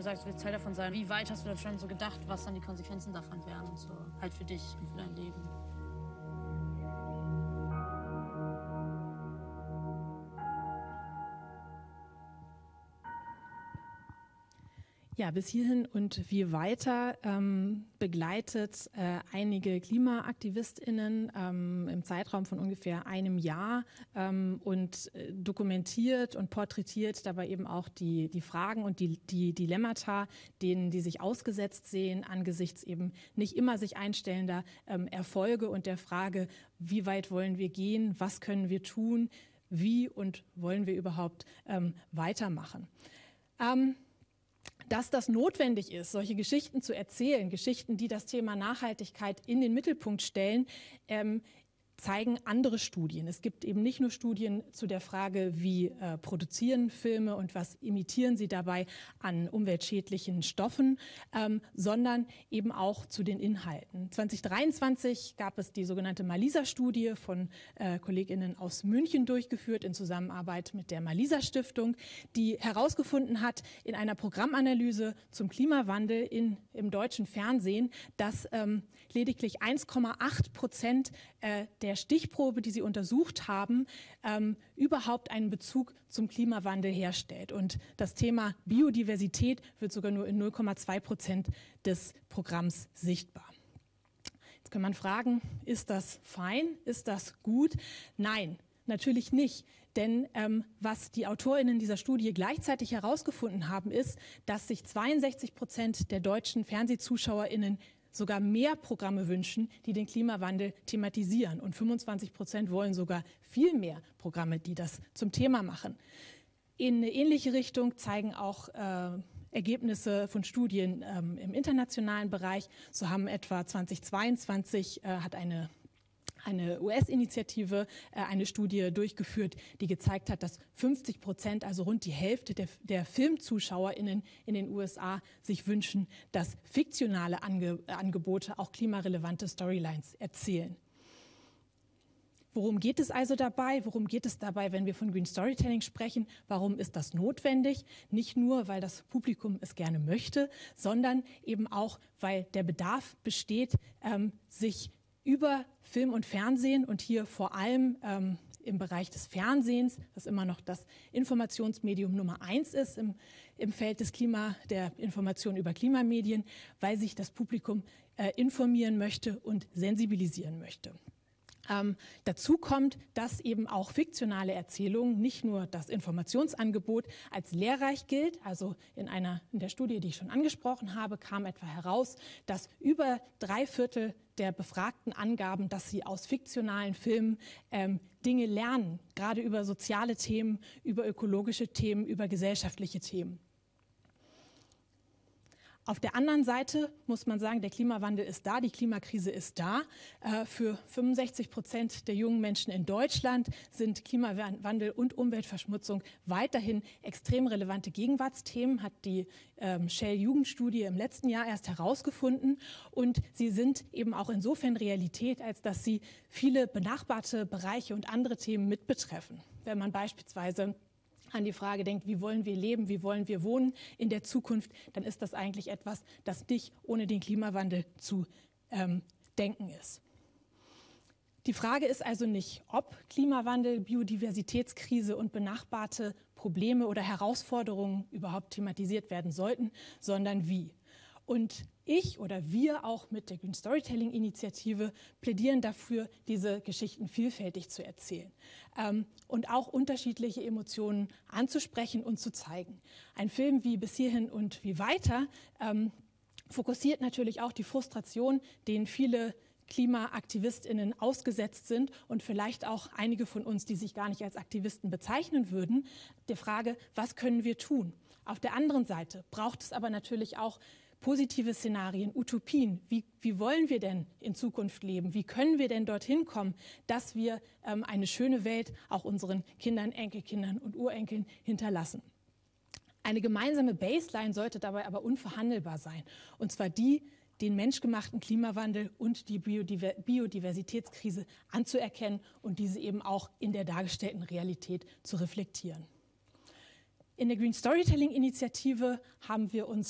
du sagst, du willst Teil davon sein, wie weit hast du da schon so gedacht, was dann die Konsequenzen davon wären und so, halt für dich und für dein Leben? Ja, bis hierhin und wie weiter begleitet einige KlimaaktivistInnen im Zeitraum von ungefähr einem Jahr und dokumentiert und porträtiert dabei eben auch die Fragen und die Dilemmata, denen die sich ausgesetzt sehen angesichts eben nicht immer sich einstellender Erfolge und der Frage, wie weit wollen wir gehen, was können wir tun, wie und wollen wir überhaupt weitermachen. Dass das notwendig ist, solche Geschichten zu erzählen, Geschichten, die das Thema Nachhaltigkeit in den Mittelpunkt stellen, zeigen andere Studien. Es gibt eben nicht nur Studien zu der Frage, wie produzieren Filme und was imitieren sie dabei an umweltschädlichen Stoffen, sondern eben auch zu den Inhalten. 2023 gab es die sogenannte Malisa-Studie von KollegInnen aus München durchgeführt in Zusammenarbeit mit der Malisa-Stiftung, die herausgefunden hat in einer Programmanalyse zum Klimawandel im deutschen Fernsehen, dass lediglich 1,8% der Stichprobe, die sie untersucht haben, überhaupt einen Bezug zum Klimawandel herstellt. Und das Thema Biodiversität wird sogar nur in 0,2% des Programms sichtbar. Jetzt kann man fragen, ist das fein? Ist das gut? Nein, natürlich nicht. Denn was die AutorInnen dieser Studie gleichzeitig herausgefunden haben, ist, dass sich 62% der deutschen FernsehzuschauerInnen sogar mehr Programme wünschen, die den Klimawandel thematisieren. Und 25% wollen sogar viel mehr Programme, die das zum Thema machen. In eine ähnliche Richtung zeigen auch Ergebnisse von Studien im internationalen Bereich. So haben etwa 2022 hat eine US-Initiative eine Studie durchgeführt, die gezeigt hat, dass 50%, also rund die Hälfte der FilmzuschauerInnen in den USA sich wünschen, dass fiktionale Angebote auch klimarelevante Storylines erzählen. Worum geht es also dabei? Worum geht es dabei, wenn wir von Green Storytelling sprechen? Warum ist das notwendig? Nicht nur, weil das Publikum es gerne möchte, sondern eben auch, weil der Bedarf besteht, sich über Film und Fernsehen und hier vor allem im Bereich des Fernsehens, das immer noch das Informationsmedium Nummer 1 ist im Feld der Information über Klimamedien, weil sich das Publikum informieren möchte und sensibilisieren möchte. Dazu kommt, dass eben auch fiktionale Erzählungen, nicht nur das Informationsangebot als lehrreich gilt. Also in der Studie, die ich schon angesprochen habe, kam etwa heraus, dass über 3/4 der Befragten angaben, dass sie aus fiktionalen Filmen Dinge lernen, gerade über soziale Themen, über ökologische Themen, über gesellschaftliche Themen. Auf der anderen Seite muss man sagen, der Klimawandel ist da, die Klimakrise ist da. Für 65% der jungen Menschen in Deutschland sind Klimawandel und Umweltverschmutzung weiterhin extrem relevante Gegenwartsthemen, hat die Shell-Jugendstudie im letzten Jahr erst herausgefunden. Und sie sind eben auch insofern Realität, als dass sie viele benachbarte Bereiche und andere Themen mitbetreffen. Wenn man beispielsweise an die Frage denkt, wie wollen wir leben, wie wollen wir wohnen in der Zukunft, dann ist das eigentlich etwas, das nicht ohne den Klimawandel zu denken ist. Die Frage ist also nicht, ob Klimawandel, Biodiversitätskrise und benachbarte Probleme oder Herausforderungen überhaupt thematisiert werden sollten, sondern wie. Und ich oder wir auch mit der Green Storytelling Initiative plädieren dafür, diese Geschichten vielfältig zu erzählen und auch unterschiedliche Emotionen anzusprechen und zu zeigen. Ein Film wie Bis hierhin und wie weiter fokussiert natürlich auch die Frustration, denen viele KlimaaktivistInnen ausgesetzt sind und vielleicht auch einige von uns, die sich gar nicht als Aktivisten bezeichnen würden, der Frage, was können wir tun? Auf der anderen Seite braucht es aber natürlich auch positive Szenarien, Utopien. Wie wollen wir denn in Zukunft leben? Wie können wir denn dorthin kommen, dass wir eine schöne Welt auch unseren Kindern, Enkelkindern und Urenkeln hinterlassen? Eine gemeinsame Baseline sollte dabei aber unverhandelbar sein. Und zwar die, den menschgemachten Klimawandel und die Biodiversitätskrise anzuerkennen und diese eben auch in der dargestellten Realität zu reflektieren. In der Green Storytelling Initiative haben wir uns